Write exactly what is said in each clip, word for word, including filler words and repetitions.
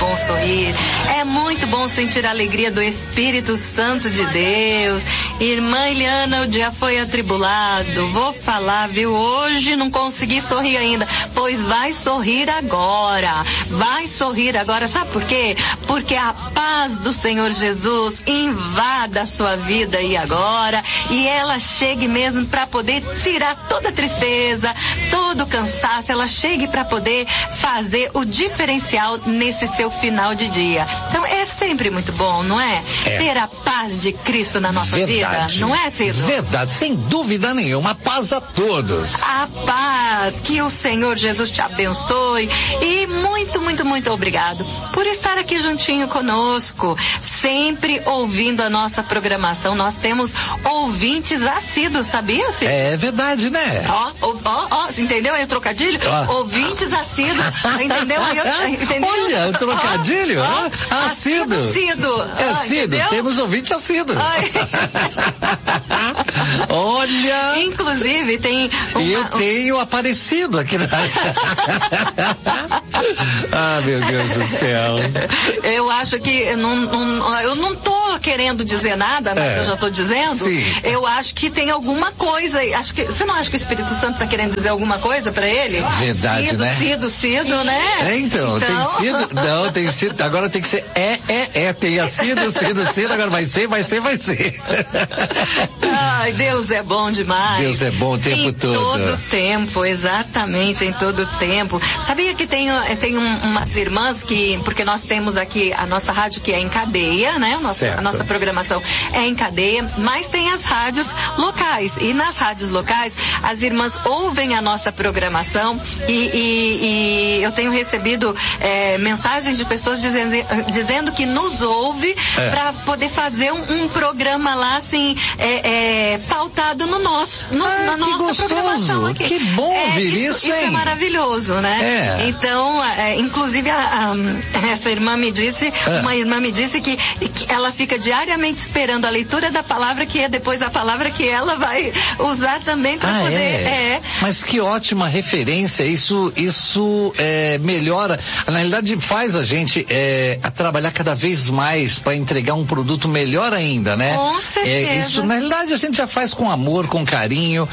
bom sorrir, é muito bom sentir a alegria do Espírito Santo de Deus. Irmã Eliana, o dia foi atribulado, vou falar, viu, hoje não consegui sorrir ainda, pois vai sorrir agora, vai sorrir agora, sabe por quê? Porque a paz do Senhor Jesus invada a sua vida aí agora, e ela chegue mesmo para poder tirar toda a tristeza, todo o cansaço, ela chegue para poder fazer o diferencial nesse seu final de dia. Então é sempre muito bom, não é? é. Ter a paz de Cristo na nossa Verdade. vida, não é, Cido? Verdade, sem dúvida nenhuma, paz a todos. A paz, que o Senhor Jesus te abençoe, e muito, muito, muito obrigado por estar aqui juntinho conosco, sempre ouvindo a nossa programação. Nós temos ouvintes assíduos, sabia, Cido? É verdade, né? Ó, ó, ó, entendeu aí o trocadilho? Ó. Ouvintes assíduos, entendeu? Aí eu, entendeu? Olha, o trocadilho, ó, ó, assíduo. Assíduo. É Ah, assíduo, entendeu? temos ouvinte assíduo. Olha. Inclusive tem uma, eu tenho aparecido aqui na... Ah, meu Deus do céu. Eu acho que eu não, não, eu não tô querendo dizer nada, mas é. eu já tô dizendo. Sim. Eu acho que tem alguma coisa. Acho que, você não acha que o Espírito Santo tá querendo dizer alguma coisa pra ele? Verdade, sido, né? Sido, sido, né? É, então, então, tem sido, não, tem sido, agora tem que ser é, é, é, tenha sido, sido, sido, agora vai ser, vai ser, vai ser. Ai, Deus é bom demais. Deus é bom o tempo em todo. Em todo tempo, exatamente, em todo tempo. Sabia que tem, tem um, umas irmãs que, porque nós temos aqui a nossa rádio que é em cadeia, né? O nosso, a nossa programação é em cadeia, mas tem as rádios locais, e nas rádios locais as irmãs ouvem a nossa programação, e, e, e eu tenho recebido é, mensagens de pessoas dizendo, dizendo que nos ouve é. para poder fazer um, um programa lá assim é, é, pautado no nosso no, ah, na nossa gostoso. programação aqui. Que bom é, ouvir isso, isso, isso hein? é maravilhoso, né? É. Então, é, inclusive a, a, essa irmã me disse, é. uma irmã me disse que, que ela fica diariamente esperando a leitura da palavra, que é depois a palavra que ela vai usar também para ah, poder. É. É. Mas que ótima referência, isso, isso é, melhora, na realidade faz a gente é, a trabalhar cada vez mais para entregar um produto melhor ainda, né? Com certeza. É, isso na realidade a gente já faz com amor, com carinho,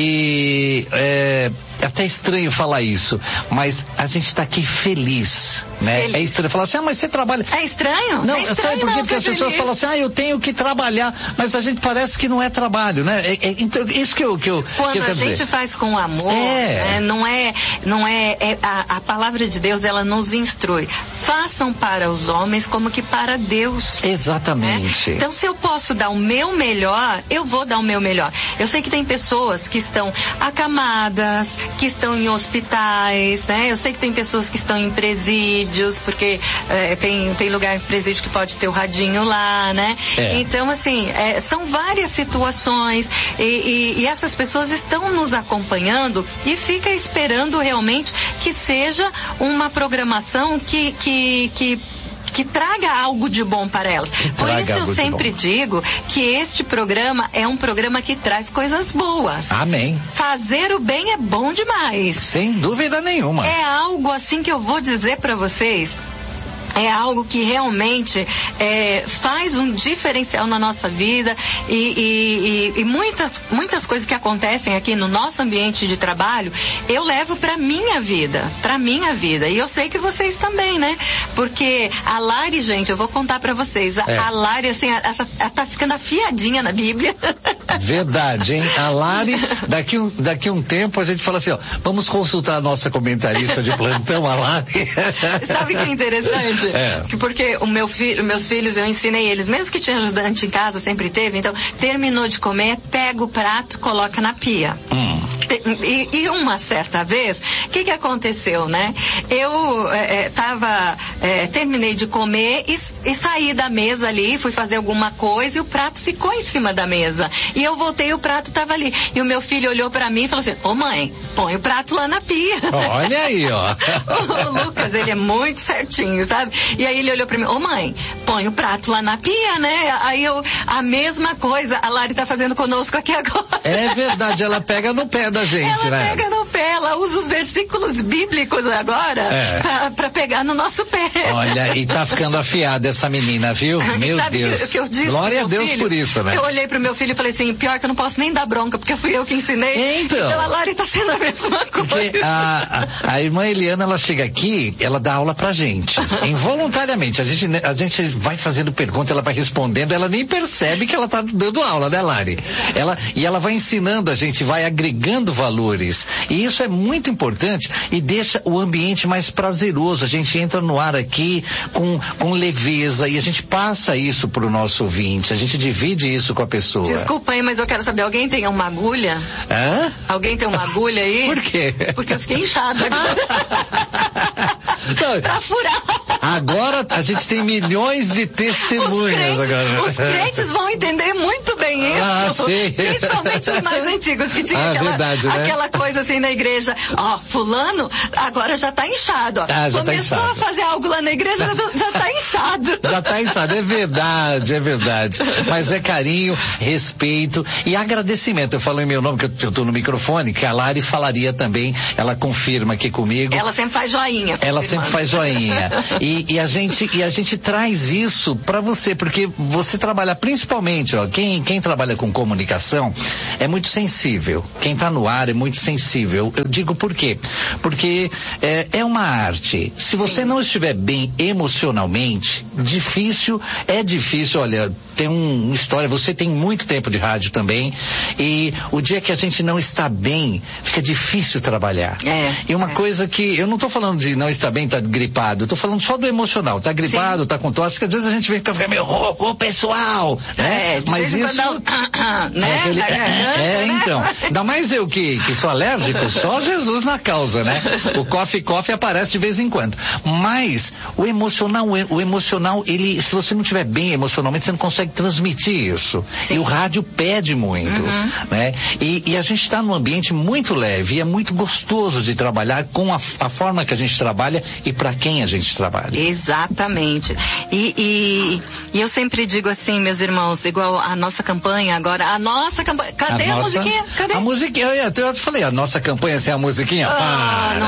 e é, é até estranho falar isso, mas a gente está aqui feliz, né? Feliz. É estranho falar assim, ah, mas você trabalha. É estranho? Não, é estranho, sabe por quê? não, Porque as pessoas feliz. falam assim, ah, eu tenho que trabalhar, mas a gente parece que não é trabalho, né? É, é, então, isso que eu, que eu, Quando que eu a quero gente dizer. faz com amor, é. né? não é, não é, é a, a palavra de Deus, ela nos instrui. Façam para os homens como que para Deus. Exatamente. Né? Então, se eu posso dar o meu melhor, eu vou dar o meu melhor. Eu sei que tem pessoas que estão acamadas, que estão em hospitais, né? Eu sei que tem pessoas que estão em presídios, porque é, tem, tem lugar em presídio que pode ter o radinho lá, né? É. Então, assim, é, são várias situações, e, e, e essas pessoas estão nos acompanhando e fica esperando realmente que seja uma programação que, que, que que traga algo de bom para elas. Por isso eu sempre digo que este programa é um programa que traz coisas boas. Amém. Fazer o bem é bom demais. Sem dúvida nenhuma. É algo assim que eu vou dizer para vocês. É algo que realmente é, faz um diferencial na nossa vida, e, e, e, e muitas, muitas coisas que acontecem aqui no nosso ambiente de trabalho, eu levo para minha vida, para minha vida. E eu sei que vocês também, né? Porque a Lari, gente, eu vou contar para vocês, a, é. a Lari, assim, ela tá ficando afiadinha na Bíblia. Verdade, hein? A Lari, daqui um, daqui um tempo a gente fala assim, ó, vamos consultar a nossa comentarista de plantão, a Lari. Sabe que é interessante? É. Porque o meu filho, meus filhos, eu ensinei eles, mesmo que tinha ajudante em casa, sempre teve, então, terminou de comer, pega o prato, coloca na pia. Hum. E, e uma certa vez, o que que aconteceu, né? Eu é, tava, é, terminei de comer e, e saí da mesa ali, fui fazer alguma coisa e o prato ficou em cima da mesa. E eu voltei e o prato tava ali. E o meu filho olhou pra mim e falou assim, ô mãe, põe o prato lá na pia. Olha aí, ó. O Lucas, ele é muito certinho, sabe? E aí ele olhou pra mim, ô mãe, põe o prato lá na pia, né? Aí eu, a mesma coisa, a Lari tá fazendo conosco aqui agora. É verdade, ela pega no pé da gente, ela né? Ela pega no pé pé, ela usa os versículos bíblicos agora é. pra, pra pegar no nosso pé. Olha, e tá ficando afiada essa menina, viu? Meu Sabe Deus. Que, que eu disse Glória a Deus filho, por isso, né? Eu olhei pro meu filho e falei assim, pior que eu não posso nem dar bronca, porque fui eu que ensinei. Então. Então a Lari tá sendo a mesma coisa. Porque a, a, a irmã Eliana, ela chega aqui, ela dá aula pra gente. Involuntariamente. A gente, a gente vai fazendo pergunta, ela vai respondendo, ela nem percebe que ela tá dando aula, né, Lari? Ela, e ela vai ensinando a gente, vai agregando valores. E isso é muito importante e deixa o ambiente mais prazeroso. A gente entra no ar aqui com, com leveza e a gente passa isso pro nosso ouvinte. A gente divide isso com a pessoa. Desculpa aí, mas eu quero saber, alguém tem uma agulha? Hã? Alguém tem uma agulha aí? Por quê? Porque eu fiquei inchada agora. Não, pra furar. Agora a gente tem milhões de testemunhas. Os crentes, agora. Os crentes vão entender muito bem isso. Ah, sim. Principalmente os mais antigos, que tinha ah, aquela, verdade, né? aquela coisa assim na igreja. Ó, fulano agora já tá inchado. Ó. Ah, já Começou tá inchado. a fazer algo lá na igreja, já, já tá inchado. Já tá inchado, é verdade, é verdade. Mas é carinho, respeito e agradecimento. Eu falo em meu nome, que eu, eu tô no microfone, que a Lari falaria também, ela confirma aqui comigo. Ela sempre faz joinha. Ela sempre faz joinha. E, e, a gente, e a gente traz isso pra você, porque você trabalha principalmente, ó, quem, quem trabalha com comunicação é muito sensível. Quem tá no ar é muito sensível. Eu digo por quê? Porque é, é uma arte. Se você Sim. não estiver bem emocionalmente, difícil, é difícil, olha, tem um, uma história, você tem muito tempo de rádio também, e o dia que a gente não está bem, fica difícil trabalhar. É, e uma é. coisa que, eu não tô falando de não estar bem, tá gripado, eu tô falando só do emocional, tá gripado, Sim. tá com tosse, que às vezes a gente vê que fica meio, ô, ô, pessoal, né? É, mas isso, quando... né? É, aquele, é, é, então, ainda mais eu que, que sou alérgico, só Jesus na causa, né? O coffee coffee aparece de vez em quando, mas o emocional, o emocional, ele, se você não estiver bem emocionalmente, você não consegue transmitir isso. Sim. E o rádio pede muito, uhum. né? E, e a gente está num ambiente muito leve e é muito gostoso de trabalhar com a, a forma que a gente trabalha e para quem a gente trabalha. Exatamente. E, e, e eu sempre digo assim, meus irmãos, igual a nossa campanha agora, a nossa campanha, cadê a, a nossa, musiquinha? Cadê? A musiquinha, eu, eu te falei, a nossa campanha sem a musiquinha? Ah, ah, não